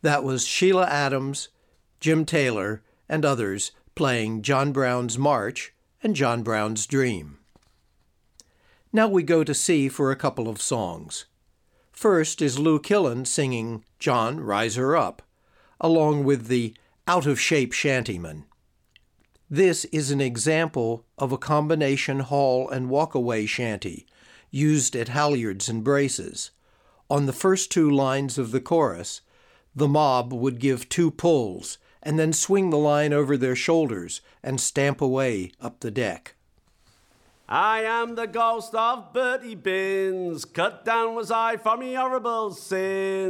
That was Sheila Adams, Jim Taylor, and others playing John Brown's March and John Brown's Dream. Now we go to C for a couple of songs. First is Lou Killen singing John, Rise Her Up, along with the Out-of-Shape Shantymen. This is an example of a combination hall and walkaway shanty used at halyards and braces. On the first two lines of the chorus, the mob would give two pulls and then swing the line over their shoulders and stamp away up the deck. I am the ghost of Bertie Binns, cut down was I for me horrible sin.